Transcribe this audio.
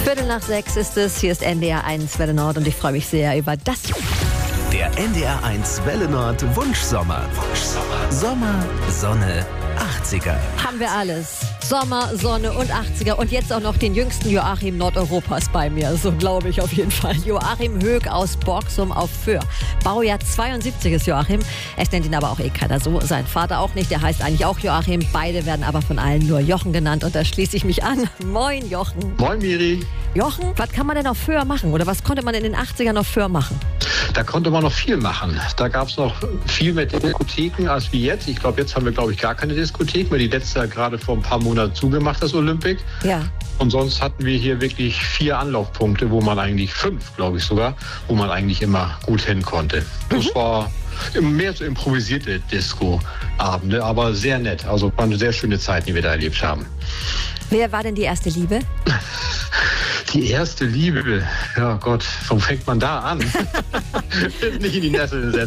5:45 ist es. Hier ist NDR 1 Welle Nord und ich freue mich sehr über das. Der NDR 1 Welle Nord Wunschsommer. Sommer, Sonne, 80er. Haben wir alles. Sommer, Sonne und 80er und jetzt auch noch den jüngsten Joachim Nordeuropas bei mir. So glaube ich auf jeden Fall. Joachim Höck aus Borgsum auf Föhr. Baujahr 72 ist Joachim. Es nennt ihn aber auch keiner so. Sein Vater auch nicht. Der heißt eigentlich auch Joachim. Beide werden aber von allen nur Jochen genannt und da schließe ich mich an. Moin Jochen. Moin Miri. Jochen, was kann man denn auf Föhr machen? Oder was konnte man in den 80ern auf Föhr machen? Da konnte man noch viel machen. Da gab es noch viel mehr Diskotheken als wie jetzt. Ich glaube, jetzt haben wir, gar keine Diskothek mehr. Die letzte hat gerade vor ein paar Monaten zugemacht, das Olympic. Ja. Und sonst hatten wir hier wirklich 4 Anlaufpunkte, wo man eigentlich 5, glaube ich sogar, wo man eigentlich immer gut hin konnte. Das war mehr so improvisierte Disco-Abende, aber sehr nett. Also war eine sehr schöne Zeit, die wir da erlebt haben. Wer war denn die erste Liebe? Die erste Liebe, ja Gott, wo fängt man da an? Nicht in die Nesseln setzen.